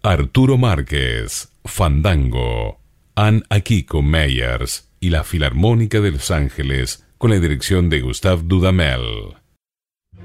Arturo Márquez, Fandango, Ann Akiko Meyers y la Filarmónica de Los Ángeles con la dirección de Gustave Dudamel.